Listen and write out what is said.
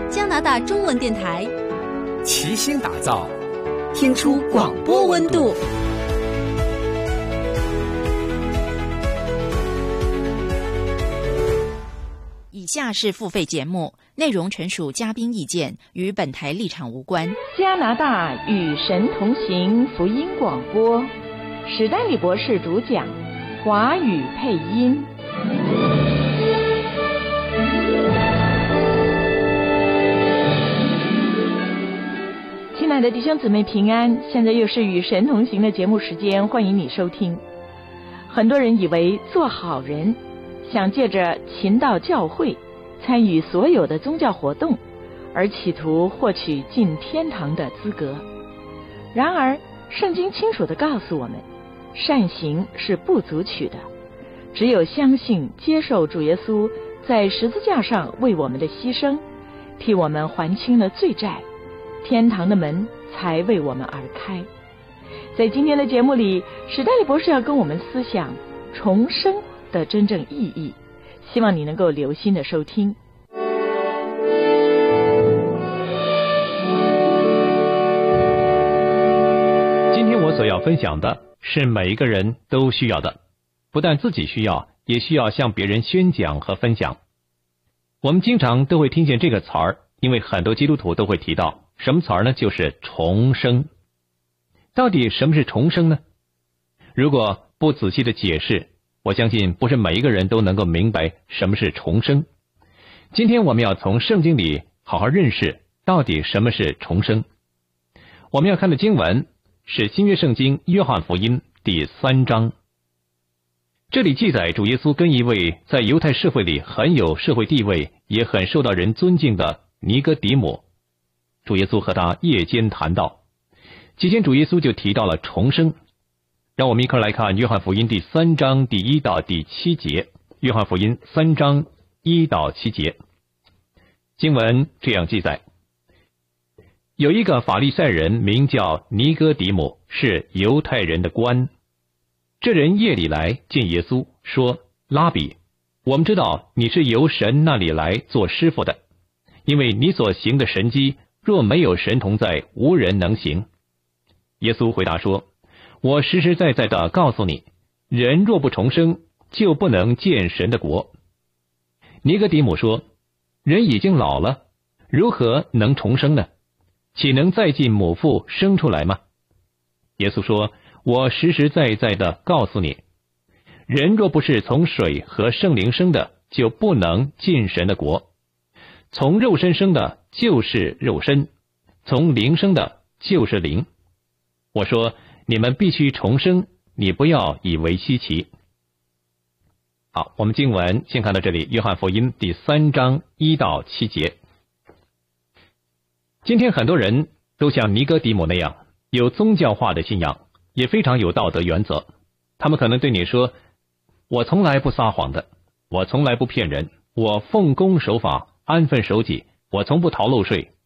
加拿大中文电台， 齐心打造， 听出广播温度。 以下是付费节目，内容纯属嘉宾意见，与本台立场无关。 加拿大与神同行福音广播，史丹利博士主讲，华语配音。亲爱的弟兄姊妹平安，现在又是与神同行的节目时间，欢迎你收听。很多人以为做好人，想借着勤到教会，参与所有的宗教活动，而企图获取进天堂的资格。然而，圣经清楚地告诉我们，善行是不足取的，只有相信接受主耶稣在十字架上为我们的牺牲，替我们还清了罪债，天堂的门才为我们而开。在今天的节目里，史代利博士要跟我们思想重生的真正意义，希望你能够留心的收听。 今天我所要分享的是每一个人都需要的，不但自己需要，也需要向别人宣讲和分享。我们经常都会听见这个词儿，因为很多基督徒都会提到什么词儿呢？就是重生。到底什么是重生呢？如果不仔细的解释，我相信不是每一个人都能够明白什么是重生。今天我们要从圣经里好好认识到底什么是重生。我们要看的经文是新约圣经约翰福音第3章。这里记载主耶稣跟一位在犹太社会里很有社会地位，也很受到人尊敬的尼哥底母。主耶稣和他夜间谈道，期间主耶稣就提到了重生。让我们一块来看约翰福音第3章第1到第7节。约翰福音3章1到7节，经文这样记载：有一个法利赛人名叫尼哥底母，是犹太人的官。这人夜里来见耶稣，说：拉比，我们知道你是由神那里来做师傅的，因为你所行的神迹，若没有神同在，无人能行。耶稣回答说：我实实在在地告诉你，人若不重生，就不能见神的国。尼哥底母说：人已经老了，如何能重生呢？岂能再进母腹生出来吗？耶稣说：我实实在在地告诉你，人若不是从水和圣灵生的，就不能进神的国。从肉身生的就是肉身，从灵生的就是灵。我说你们必须重生，你不要以为稀奇。好，我们经文先看到这里，约翰福音第3章1到7节。今天很多人都像尼哥底母那样，有宗教化的信仰，也非常有道德原则。他们可能对你说：我从来不撒谎的，我从来不骗人，我奉公守法，安分守己，我从不逃漏税，